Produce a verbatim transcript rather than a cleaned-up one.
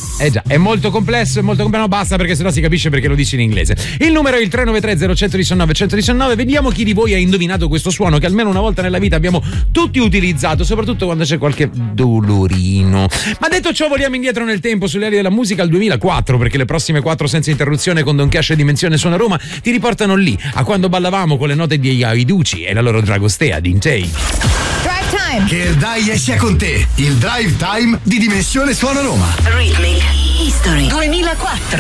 Eh già, è molto complesso, è molto complesso, no, basta perché sennò si capisce perché lo dici in inglese. Il numero è il tre nove tre zero uno nove uno uno nove. Vediamo chi di voi ha indovinato questo suono che almeno una volta nella vita abbiamo tutti utilizzato, soprattutto quando c'è qualche dolorino. Ma detto ciò, voliamo indietro nel tempo sulle ali della musica al duemilaquattro, perché le prossime quattro senza interruzione con Don Cash e Dimensione Suona Roma ti riportano lì, a quando ballavamo con le note di Aiducci e la loro Dragostea di Intei. Time. Che il Dai sia con te, il Drive Time di Dimensione Suona Roma. Rhythmic History duemilaquattro.